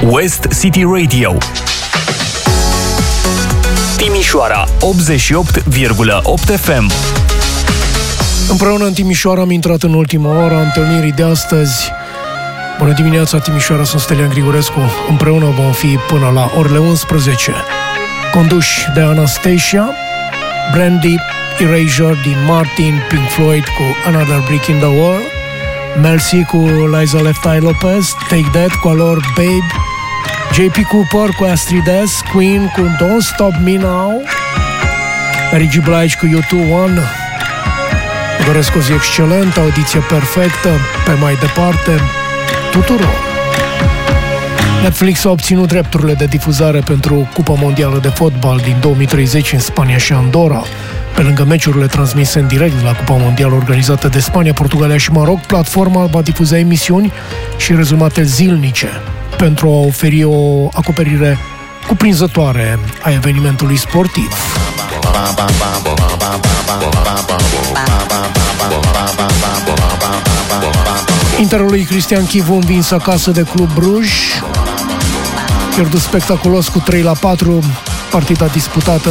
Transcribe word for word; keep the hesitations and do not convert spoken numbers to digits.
West City Radio, Timișoara optzeci și opt virgulă opt F M. Împreună în Timișoara am intrat în ultima oră a întâlnirii de astăzi. Bună dimineața, Timișoara, sunt Stelian Grigorescu. Împreună vom fi până la orele unsprezece. Conduși de Anastasia, Brandy, Erasure din Martin, Pink Floyd cu Another Brick in the Wall, Melcy cu Liza Left Eye Lopez, Take That cu Alor Babe, J P Cooper cu Astrid S, Queen cu Don't Stop Me Now, Mary J. Blige cu U doi One. Doresc o zi excelentă, audiție perfectă, pe mai departe tuturor. Netflix a obținut drepturile de difuzare pentru Cupa Mondială de Fotbal din două mii treizeci în Spania și Andorra. Pe lângă meciurile transmise în direct de la Cupa Mondială organizată de Spania, Portugalia și Maroc, platforma va difuza emisiuni și rezumate zilnice pentru a oferi o acoperire cuprinzătoare a evenimentului sportiv. Interul lui Cristian Chivu învins acasă de Club Bruj, pierdut spectaculos cu trei la patru, partida disputată